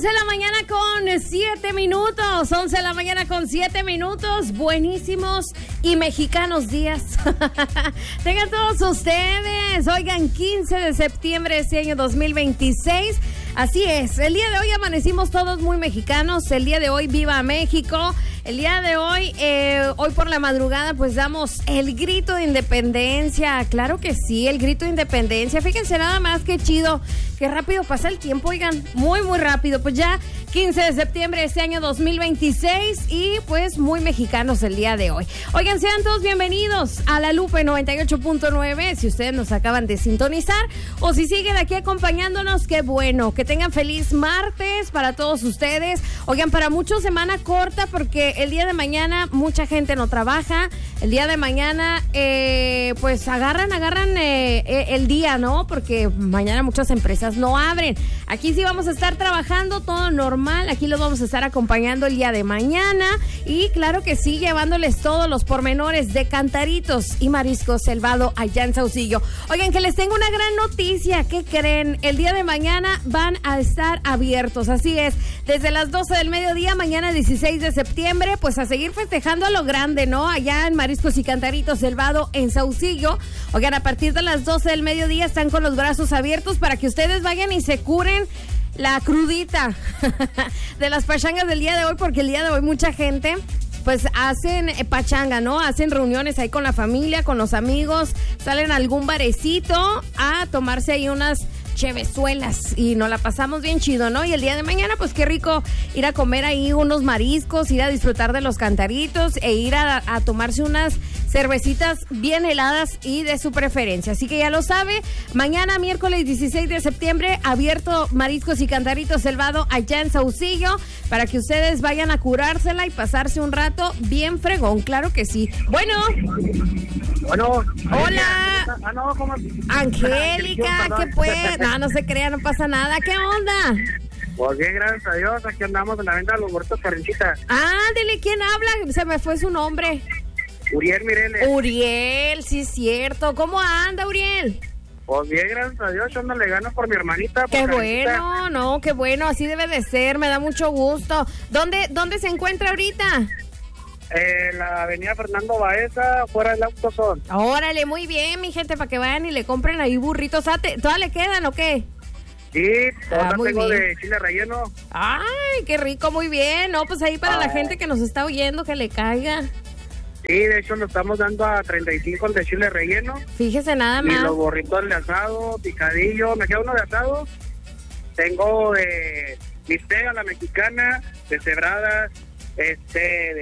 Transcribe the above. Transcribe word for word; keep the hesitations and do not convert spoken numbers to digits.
once de la mañana con siete minutos. once de la mañana con siete minutos. Buenísimos y mexicanos días. Tengan todos ustedes. Oigan, quince de septiembre de este año dos mil veintiséis. Así es. El día de hoy amanecimos todos muy mexicanos. El día de hoy, ¡viva México! El día de hoy, eh, hoy por la madrugada, pues damos el grito de independencia. Claro que sí, el grito de independencia. Fíjense nada más qué chido, qué rápido pasa el tiempo, oigan, muy, muy rápido. Pues ya quince de septiembre de este año dos mil veintiséis y pues muy mexicanos el día de hoy. Oigan, sean todos bienvenidos a La Lupe noventa y ocho punto nueve, si ustedes nos acaban de sintonizar o si siguen aquí acompañándonos, qué bueno, que tengan feliz martes para todos ustedes. Oigan, para muchos semana corta porque el día de mañana mucha gente no trabaja. El día de mañana, eh, pues agarran, agarran eh, eh, el día, ¿no? Porque mañana muchas empresas no abren. Aquí sí vamos a estar trabajando todo normal. Aquí los vamos a estar acompañando el día de mañana. Y claro que sí, llevándoles todos los pormenores de Cantaritos y Marisco Selvado allá en Saucillo. Oigan, que les tengo una gran noticia. ¿Qué creen? El día de mañana van a estar abiertos. Así es, desde las doce del mediodía, mañana dieciséis de septiembre, pues a seguir festejando a lo grande, ¿no? Allá en Mariscos y Cantaritos Selvado en Saucillo. Oigan, a partir de las doce del mediodía están con los brazos abiertos para que ustedes vayan y se curen la crudita de las pachangas del día de hoy, porque el día de hoy mucha gente pues hacen pachanga, ¿no? Hacen reuniones ahí con la familia, con los amigos, salen a algún barecito a tomarse ahí unas chevezuelas y nos la pasamos bien chido, ¿no? Y el día de mañana, pues qué rico ir a comer ahí unos mariscos, ir a disfrutar de los cantaritos e ir a, a tomarse unas cervecitas bien heladas y de su preferencia. Así que ya lo sabe, mañana miércoles dieciséis de septiembre, abierto Mariscos y Cantaritos Selvado allá en Saucillo, para que ustedes vayan a curársela y pasarse un rato bien fregón, claro que sí. Bueno. Bueno. Hola. Ah, no, ¿cómo? Angélica, ¿qué pues? No, no se crea, no pasa nada. ¿Qué onda? Pues bien, gracias a Dios, aquí andamos en la venta de los huertos Carrencita. Ándele, ¿quién habla? Se me fue su nombre. Uriel Mireles. Uriel, sí es cierto. ¿Cómo anda, Uriel? Pues bien, gracias a Dios, yo no le gano por mi hermanita. Por qué Carrencita. Bueno, no, qué bueno, así debe de ser, me da mucho gusto. ¿Dónde, dónde se encuentra ahorita? Eh, la avenida Fernando Baeza, fuera del autosón. Órale, muy bien, mi gente, para que vayan y le compren ahí burritos. ¿Todas le quedan o qué? Sí, todas ah, tengo bien. De chile relleno. Ay, qué rico, muy bien. No, pues ahí para ah. la gente que nos está oyendo, que le caiga. Sí, de hecho lo estamos dando a treinta y cinco el de chile relleno. Fíjese nada más. Y los burritos de asado, picadillo, me queda uno de asado. Tengo de bistec a la mexicana, de cebradas, este... de